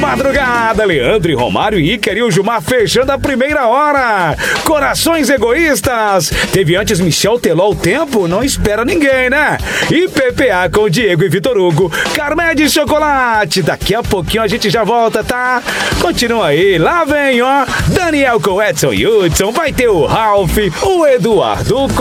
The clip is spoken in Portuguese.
madrugada, Leandro e Romário e Iker e o Gilmar fechando a primeira hora. Corações egoístas. Teve antes Michel Teló, o tempo não espera ninguém, né? E PPA com Diego e Vitor Hugo. Carmé de chocolate. Daqui a pouquinho a gente já volta, tá? Continua aí. Lá vem, ó. Daniel com Edson e Hudson. Vai ter o Ralph, o Eduardo